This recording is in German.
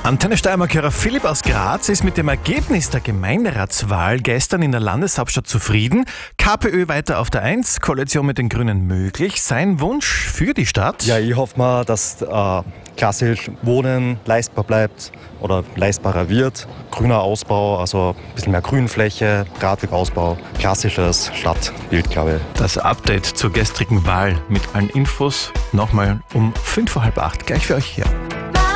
Antenne Steiermark-Hörer Philipp aus Graz ist mit dem Ergebnis der Gemeinderatswahl gestern in der Landeshauptstadt zufrieden. KPÖ weiter auf der 1, Koalition mit den Grünen möglich. Sein Wunsch für die Stadt? Ja, ich hoffe mal, dass klassisch Wohnen leistbar bleibt oder leistbarer wird. Grüner Ausbau, also ein bisschen mehr Grünfläche, Radwegausbau, klassisches Stadtbild, glaube ich. Das Update zur gestrigen Wahl mit allen Infos nochmal um 7:55 gleich für euch hier.